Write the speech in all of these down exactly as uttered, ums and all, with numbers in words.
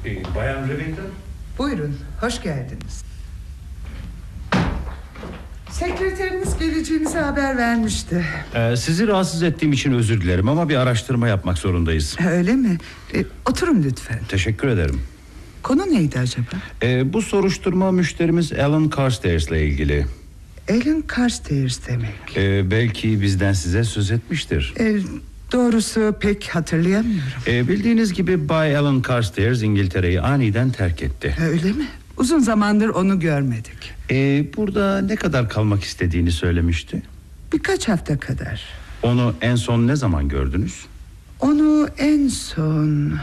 Ee, Bayan Remington. Buyurun, hoş geldiniz. Sekreteriniz geleceğinize haber vermişti. Ee, sizi rahatsız ettiğim için özür dilerim ama bir araştırma yapmak zorundayız. Öyle mi? Ee, oturun lütfen. Teşekkür ederim. Konu neydi acaba? Ee, bu soruşturma müşterimiz Alan Carstairs ile ilgili. Alan Carstairs demek. Ee, belki bizden size söz etmiştir. Ee, doğrusu pek hatırlayamıyorum. Ee, bildiğiniz gibi Bay Alan Carstairs İngiltere'yi aniden terk etti. Öyle mi? Uzun zamandır onu görmedik. Ee, burada ne kadar kalmak istediğini söylemişti. Birkaç hafta kadar. Onu en son ne zaman gördünüz? Onu en son...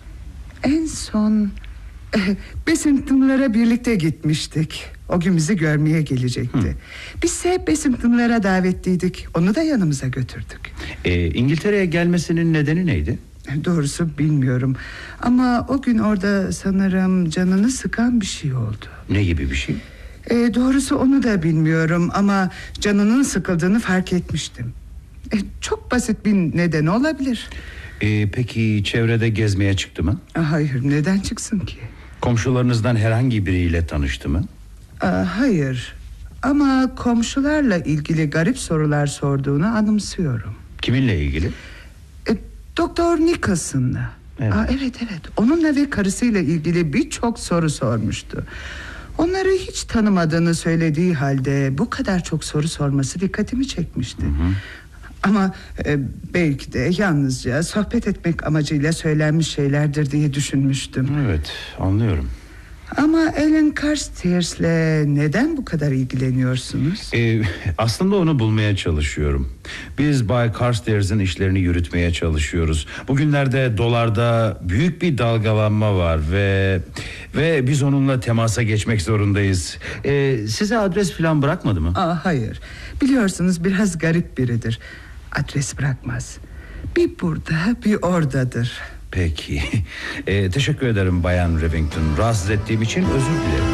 En son... Bessington'lara birlikte gitmiştik. O gün bizi görmeye gelecekti. Hı. Biz de Bessington'lara davetliydik. Onu da yanımıza götürdük. Ee, İngiltere'ye gelmesinin nedeni neydi? Doğrusu bilmiyorum. Ama o gün orada sanırım canını sıkan bir şey oldu. Ne gibi bir şey? Ee, doğrusu onu da bilmiyorum ama canının sıkıldığını fark etmiştim. Ee, çok basit bir neden olabilir. Ee, peki çevrede gezmeye çıktı mı? Hayır, neden çıksın ki? Komşularınızdan herhangi biriyle tanıştı mı? Aa, hayır. Ama komşularla ilgili garip sorular sorduğunu anımsıyorum. Kiminle ilgili? E, Doktor Nicholson'la. Evet. Aa, evet evet. Onunla ve karısıyla ilgili birçok soru sormuştu. Onları hiç tanımadığını söylediği halde bu kadar çok soru sorması dikkatimi çekmişti. Hı hı. Ama e, belki de yalnızca sohbet etmek amacıyla söylenmiş şeylerdir diye düşünmüştüm. Evet, anlıyorum. Ama Alan Carstairs'le neden bu kadar ilgileniyorsunuz? Ee, aslında onu bulmaya çalışıyorum. Biz Bay Carstairs'in işlerini yürütmeye çalışıyoruz. Bugünlerde dolarda büyük bir dalgalanma var ve ve biz onunla temasa geçmek zorundayız. Ee, size adres falan bırakmadı mı? Aa, hayır. Biliyorsunuz biraz garip biridir. Adres bırakmaz. Bir burada, bir oradadır. Peki. Ee, teşekkür ederim Bayan Remington. Rahatsız ettiğim için özür dilerim.